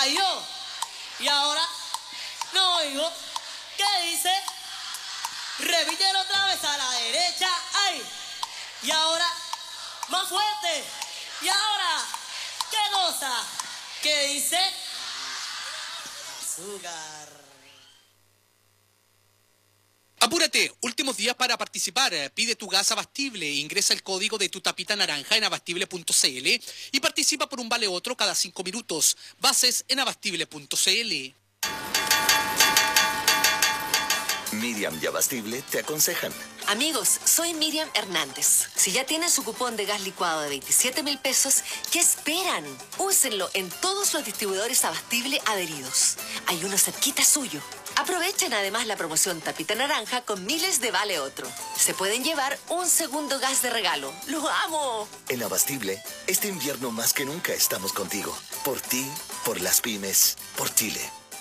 Ay, yo. Y ahora no oigo. ¿Qué dice? Repítelo otra vez a la derecha. Ay. Y ahora más fuerte. Y ahora, ¿qué cosa? ¿Qué dice? Azúcar. Apúrate, últimos días para participar. Pide tu gas Abastible, ingresa el código de tu tapita naranja en abastible.cl y participa por un vale otro cada 5 minutos. Bases en abastible.cl. Miriam y Abastible te aconsejan. Amigos, soy Miriam Hernández. Si ya tienen su cupón de gas licuado de 27.000 pesos, ¿qué esperan? Úsenlo en todos los distribuidores Abastible adheridos. Hay uno cerquita suyo. Aprovechen además la promoción Tapita Naranja con miles de vale otro. Se pueden llevar un segundo gas de regalo. ¡Lo amo! En Abastible, este invierno más que nunca estamos contigo. Por ti, por las pymes, por Chile.